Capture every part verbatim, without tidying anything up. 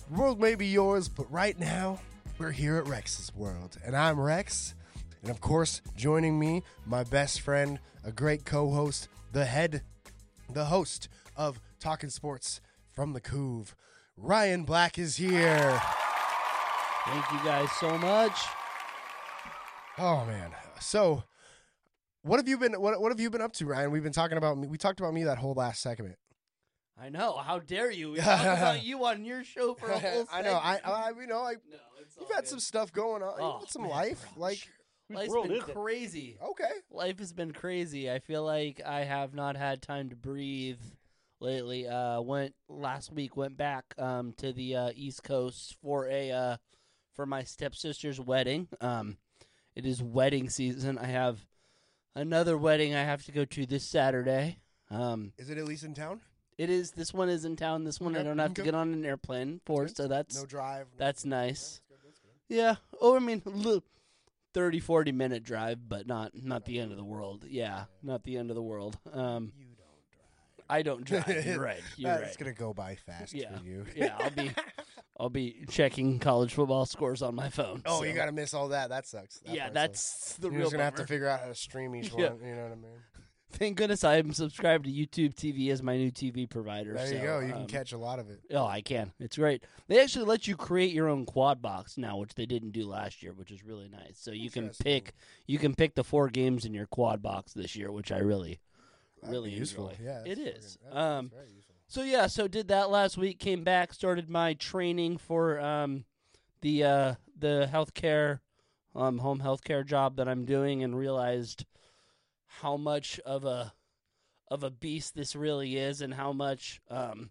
The world may be yours, but right now, we're here at Rex's World. And I'm Rex. And of course, joining me, my best friend, a great co-host, the head, the host of Talking Sports from the Couve, Ryan Black is here. Thank you guys so much. Oh, man. So, what have you been what, what have you been up to, Ryan? We've been talking about me. We talked about me that whole last segment. I know. How dare you? We talked about you on your show for a whole segment. I know. I, I you know, I, no, it's you've all had good. some stuff going on. Oh, You've had some man, life. bro. Like, Life's world been is it? crazy. okay. Life has been crazy. I feel like I have not had time to breathe lately. Uh, went last week. Went back um, to the uh, East Coast for a uh, for my stepsister's wedding. Um, it is wedding season. I have another wedding I have to go to this Saturday. Um, Is it at least in town? it is. This one is in town. This one I Okay, don't have to okay. get on an airplane for, so that's No drive. that's nice. That's good, that's good. Yeah. Oh, I mean, a little thirty, forty minute drive, but not not the end of the world. Yeah, not the end of the world. Um, You don't drive. I don't drive. You're right. You're That's right. gonna go by fast Yeah. for you. Yeah, I'll be I'll be checking college football scores on my phone. Oh, so. you gotta miss all that. That sucks. That Yeah, part that's sucks. the You're real just gonna have to bummer. figure out how to stream each Yeah. one. You know what I mean? Thank goodness I'm subscribed to YouTube T V as my new T V provider. There you so, go. You can um, catch a lot of it. Oh, I can. It's great. They actually let you create your own quad box now, which they didn't do last year, which is really nice. So you can Interesting. pick you can pick the four games in your quad box this year, which I really That'd really be useful. enjoy. Yeah, It that's is. fucking- that's- Um, that's very useful. So yeah, so did that last week. Came back, started my training for um, the uh, the healthcare, um, home healthcare job that I'm doing, and realized how much of a of a beast this really is, and how much um,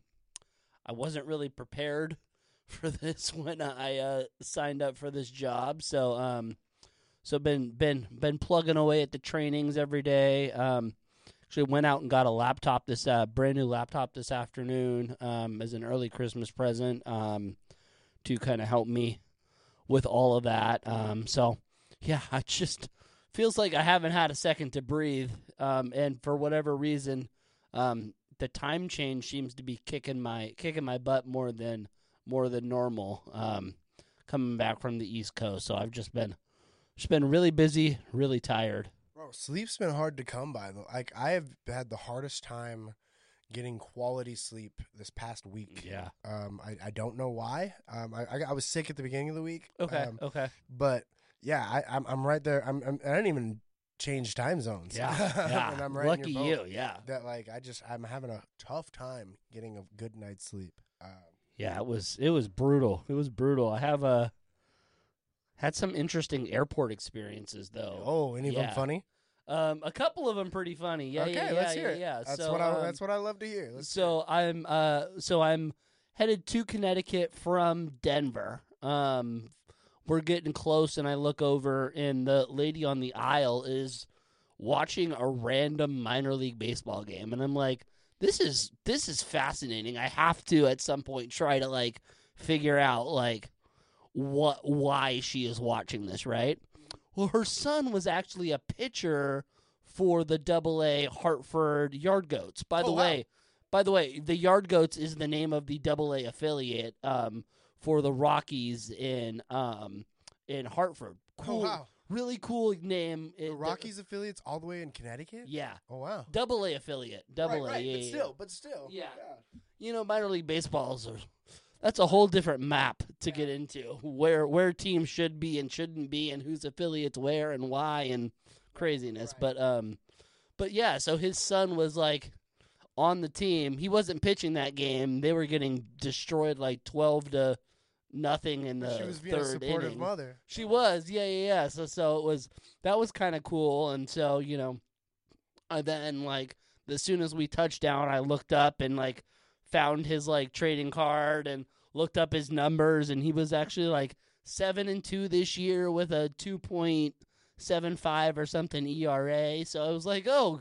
I wasn't really prepared for this when I uh, signed up for this job. So um, so been been been plugging away at the trainings every day. Um, Actually went out and got a laptop, this uh, brand new laptop this afternoon um, as an early Christmas present um, to kind of help me with all of that. Um, so, yeah, I just feels like I haven't had a second to breathe. Um, and for whatever reason, um, the time change seems to be kicking my kicking my butt more than more than normal. Um, coming back from the East Coast, so I've just been just been really busy, really tired. Bro, sleep's been hard to come by though. Like I have had the hardest time getting quality sleep this past week. Yeah. Um, I, I don't know why. Um, I, I I was sick at the beginning of the week. Okay. Um, okay. but yeah, I, I'm I'm right there. I'm, I'm I didn't even change time zones. Yeah, yeah. and I'm right Lucky in your you, boat. yeah. That like I just I'm having a tough time getting a good night's sleep. Um, Yeah, it was it was brutal. It was brutal. I have a had some interesting airport experiences though. oh, any of yeah. them funny? Um, a couple of them pretty funny. Yeah, okay, yeah, let's yeah, hear yeah, it. yeah. That's so, what I um, that's what I love to hear. Let's so I'm uh so I'm headed to Connecticut from Denver. Um, we're getting close, and I look over, and the lady on the aisle is watching a random minor league baseball game, and I'm like, this is this is fascinating. I have to at some point try to like figure out like what why she is watching this, right? Well, her son was actually a pitcher for the Double A Hartford Yard Goats. By the Oh, wow. way, by the way, the Yard Goats is the name of the Double A affiliate um, for the Rockies in um, in Hartford. Cool, Oh wow. really cool name. The It- Rockies affiliates all the way in Connecticut? yeah, Oh wow. Double A affiliate, Double right, A. right, yeah, but yeah, still, but still. Yeah. you know, minor league baseballs are that's a whole different map to Yeah. get into where where teams should be and shouldn't be and whose affiliates where and why and craziness. Right. But um but yeah, so his son was like on the team. He wasn't pitching that game. They were getting destroyed like twelve to nothing in the She was being a third supportive inning. mother. She was, yeah, yeah, yeah. So, so it was that was kind of cool, and so you know, I then like as soon as we touched down, I looked up and like found his like trading card and looked up his numbers, and he was actually like seven and two this year with a two point seven five or something E R A. So I was like, oh,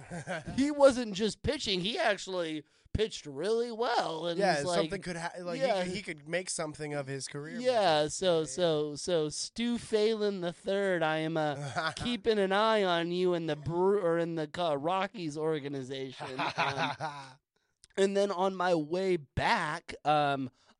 he wasn't just pitching; he actually pitched really well. And yeah, was like, something could ha- like yeah. he, could, he could make something of his career. yeah, so so so Stu Phelan the third, I am uh, keeping an eye on you in the Brew or in the uh, Rockies organization. Um, and then on my way back, um,